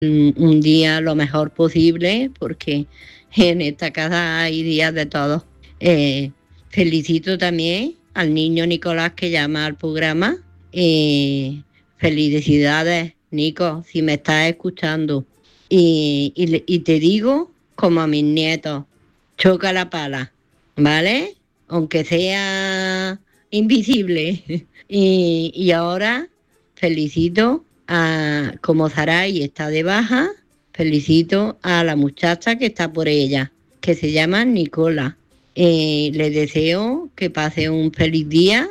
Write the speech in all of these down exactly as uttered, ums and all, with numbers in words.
un día lo mejor posible, porque en esta casa hay días de todo. Eh, felicito también al niño Nicolás que llama al programa. Eh, felicidades, Nico, si me estás escuchando. Y, y, y te digo, como a mis nietos, choca la pala, ¿vale? Aunque sea invisible. y, y ahora felicito a, como Saray está de baja, felicito a la muchacha que está por ella, que se llama Nicola. Eh, le deseo que pase un feliz día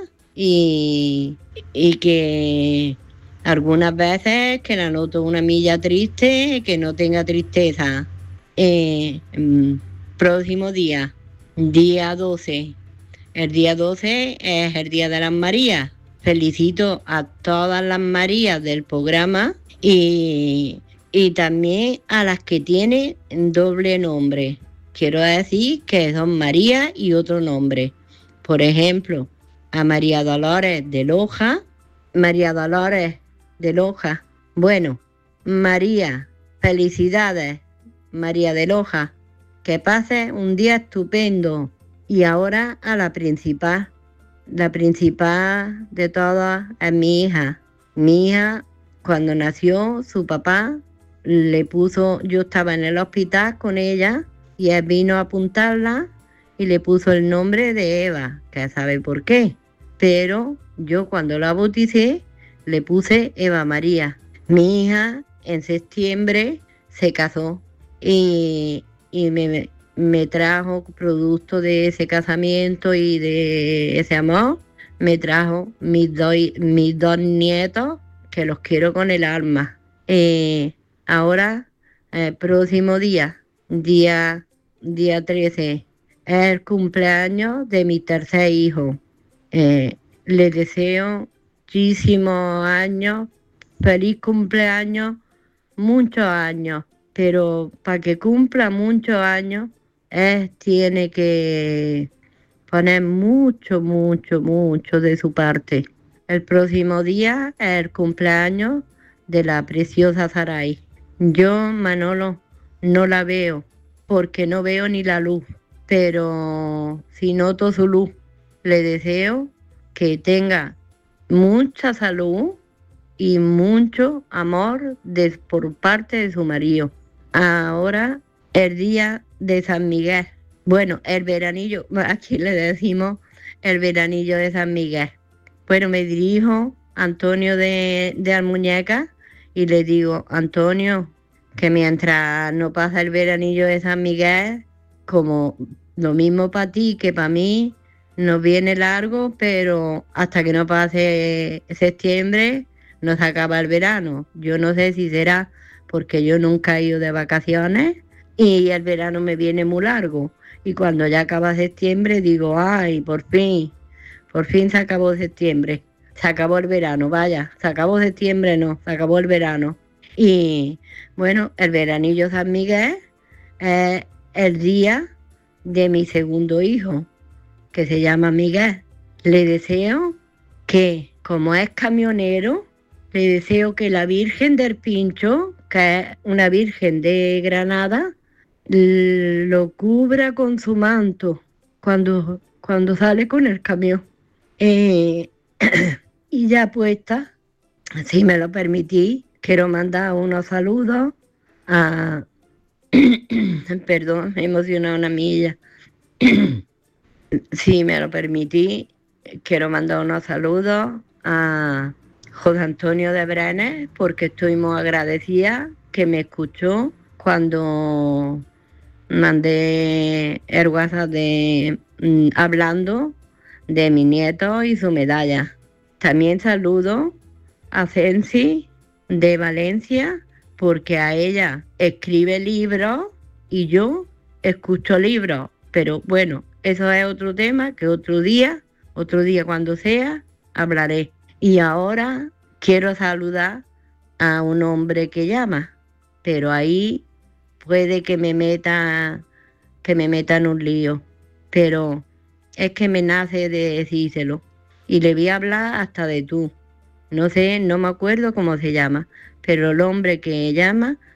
y, y que algunas veces que la noto una milla triste, que no tenga tristeza. Eh, mm, próximo día, día doce. El día doce es el Día de las Marías. Felicito a todas las Marías del programa y, y también a las que tienen doble nombre. Quiero decir que son María y otro nombre. Por ejemplo, a María Dolores de Loja, María Dolores de Loja. Bueno, María, felicidades, María de Loja. Que pases un día estupendo. Y ahora a la principal. La principal de todas es mi hija. Mi hija, cuando nació, su papá le puso, yo estaba en el hospital con ella y él vino a apuntarla y le puso el nombre de Eva, que sabe por qué. Pero yo cuando la bauticé le puse Eva María. Mi hija en septiembre se casó y, y me, me trajo producto de ese casamiento y de ese amor. Me trajo mis, do, mis dos nietos, que los quiero con el alma. Eh, ahora, el próximo día, día, día trece, es el cumpleaños de mi tercer hijo. Eh, les deseo muchísimos años, feliz cumpleaños, muchos años, pero para que cumpla muchos años, él tiene que poner mucho, mucho, mucho de su parte. El próximo día es el cumpleaños de la preciosa Saray. Yo, Manolo, no la veo porque no veo ni la luz, pero si noto su luz, le deseo que tenga mucha salud y mucho amor de, por parte de su marido. Ahora, el día de San Miguel. Bueno, el veranillo, aquí le decimos el veranillo de San Miguel. Bueno, me dirijo a Antonio de, de Almuñeca y le digo, Antonio, que mientras no pasa el veranillo de San Miguel, como lo mismo para ti que para mí, nos viene largo, pero hasta que no pase septiembre nos acaba el verano. Yo no sé si será porque yo nunca he ido de vacaciones y el verano me viene muy largo. Y cuando ya acaba septiembre digo, ay, por fin, por fin se acabó septiembre. Se acabó el verano, vaya, se acabó septiembre, no, se acabó el verano. Y bueno, el veranillo San Miguel es el día de mi segundo hijo, que se llama Miguel. Le deseo que, como es camionero, le deseo que la Virgen del Pincho, que es una Virgen de Granada, lo cubra con su manto cuando, cuando sale con el camión. Eh, y ya puesta, si me lo permitís, quiero mandar unos saludos a... Perdón, me he emocionado una milla. Si me lo permitís, quiero mandar unos saludos a José Antonio de Brenes, porque estoy muy agradecida que me escuchó cuando mandé el WhatsApp de, mm, hablando de mi nieto y su medalla. También saludo a Censi de Valencia, porque a ella escribe libros y yo escucho libros. Pero bueno, eso es otro tema que otro día, otro día cuando sea, hablaré. Y ahora quiero saludar a un hombre que llama, pero ahí puede que me meta, que me meta en un lío. Pero es que me nace de decírselo. Y le voy a hablar hasta de tú. No sé, no me acuerdo cómo se llama, pero el hombre que llama